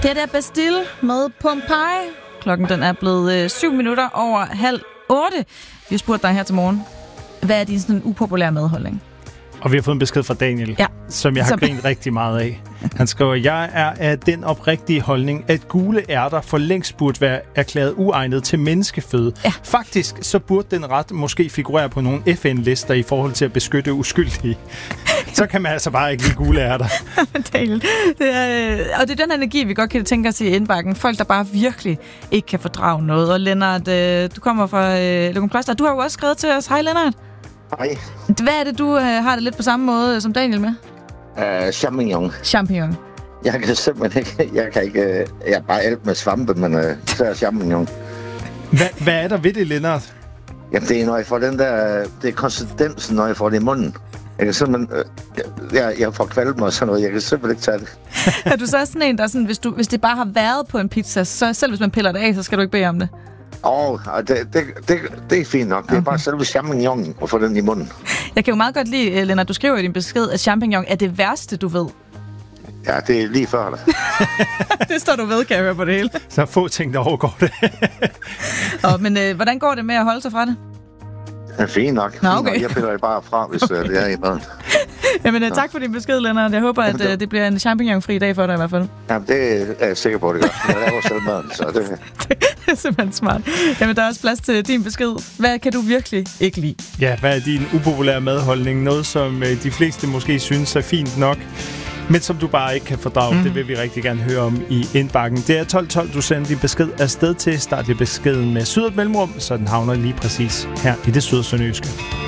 Det er Bastille med Pompeii. Klokken den er blevet 7 minutter over 7:30. Vi har spurgt dig her til morgen, hvad er din sådan upopulære madholdning? Og vi har fået en besked fra Daniel, som jeg har grint rigtig meget af. Han skriver, jeg er af den oprigtige holdning, at gule ærter for længst burde være erklæret uegnet til menneskeføde. Ja. Faktisk så burde den ret måske figurere på nogle FN-lister i forhold til at beskytte uskyldige. Så kan man altså bare ikke lide gule ærter. Daniel, og det er den energi, vi godt kan tænke os i indbakken. Folk, der bare virkelig ikke kan fordrage noget. Og Lennart, du kommer fra Løgumkloster. Du har jo også skrevet til os. Hej, Lennart. Hej. Hvad er det, du har det lidt på samme måde som Daniel med? Champignon. Jeg kan simpelthen ikke... Jeg er bare alt med svampe, men så er champignon. Hvad er der ved det, Lennart? Jamen, det er, når jeg får den der... Det er konsistensen, når jeg får det i munden. Jeg kan simpelthen... Jeg får kvalme og sådan noget. Jeg kan simpelthen ikke tage det. Er du så sådan en, der sådan... Hvis det bare har været på en pizza, så selv hvis man piller det af, så skal du ikke bede om det? Det er fint nok. Det er bare selve champignon at få den i munden. Jeg kan jo meget godt lide, Lennart, du skriver i din besked, at champignon er det værste, du ved. Ja, det er lige før det. Det står du ved, kan jeg høre på det hele. Så er få ting, der overgår det. Men hvordan går det med at holde sig fra det? Det er fint nok. Nå, okay. Jeg piller det bare fra, hvis det er i maden. Jamen, tak for din besked, Lennart. Jeg håber, at det bliver en champignon-fri dag for dig i hvert fald. Jamen, det er jeg sikker på, det gør. Jeg laver selv maden, så det... Det er simpelthen smart. Jamen, der er også plads til din besked. Hvad kan du virkelig ikke lide? Ja, hvad er din upopulære madholdning? Noget, som de fleste måske synes er fint nok, men som du bare ikke kan fordrage. Det vil vi rigtig gerne høre om i indbakken. Det er 12.12, du sender din besked afsted til. Start din beskeden med syd og mellemrum, så den havner lige præcis her i det syd- og sønderjyske.